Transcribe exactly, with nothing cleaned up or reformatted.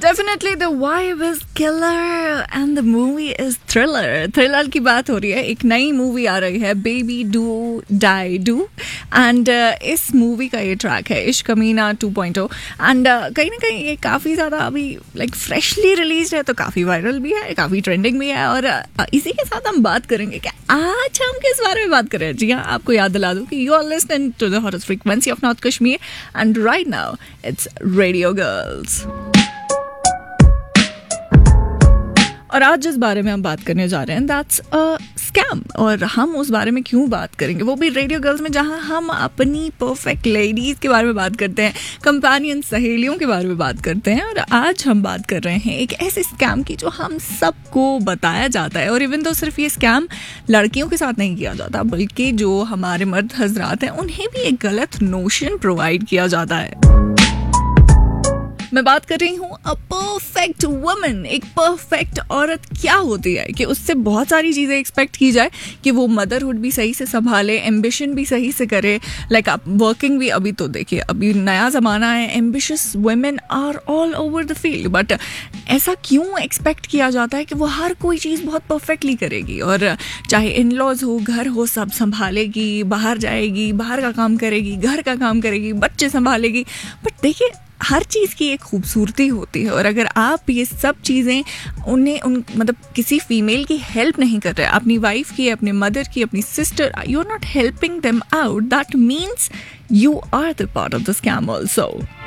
Definitely the vibe is killer and the movie is thriller. Thriller की बात हो रही है. एक नई मूवी आ रही है, Baby Do Die Do, and uh, इस मूवी का ये ट्रैक है इश्क कमीना टू पॉइंट ओ. एंड कहीं ना कहीं ये काफ़ी ज़्यादा अभी लाइक फ्रेशली रिलीज है, तो काफ़ी वायरल भी है, काफ़ी ट्रेंडिंग भी है. और uh, इसी के साथ हम बात करेंगे कि आज हम किस बारे में बात कर रहे हैं. जी हाँ, आपको याद दिला दूँ कि you are listening to the hottest frequency of north Kashmir and right now it's radio girls. और आज जिस बारे में हम बात करने जा रहे हैं दैट्स अ स्कैम. और हम उस बारे में क्यों बात करेंगे, वो भी रेडियो गर्ल्स में, जहां हम अपनी परफेक्ट लेडीज़ के बारे में बात करते हैं, कंपेनियन सहेलियों के बारे में बात करते हैं. और आज हम बात कर रहे हैं एक ऐसे स्कैम की जो हम सबको बताया जाता है. और इवन तो सिर्फ ये स्कैम लड़कियों के साथ नहीं किया जाता, बल्कि जो हमारे मर्द हजरात हैं उन्हें भी एक गलत नोशन प्रोवाइड किया जाता है. मैं बात कर रही हूँ अ परफेक्ट वुमन. एक परफेक्ट औरत क्या होती है कि उससे बहुत सारी चीज़ें एक्सपेक्ट की जाए, कि वो मदरहुड भी सही से संभाले, एम्बिशन भी सही से करे, लाइक आप वर्किंग भी. अभी तो देखिए, अभी नया ज़माना है, ambitious women are all over the field. But ऐसा क्यों एक्सपेक्ट किया जाता है कि वो हर कोई चीज़ बहुत परफेक्टली करेगी, और चाहे इन लॉज हो, घर हो, सब संभालेगी, बाहर जाएगी, बाहर का काम करेगी, घर का काम करेगी, बच्चे संभालेगी. बट देखिए, हर चीज़ की एक खूबसूरती होती है. और अगर आप ये सब चीज़ें उन्हें उन मतलब किसी फीमेल की हेल्प नहीं कर रहे, अपनी वाइफ की, अपने मदर की, अपनी sister, you are not helping them out, that means you are the part of the scam also.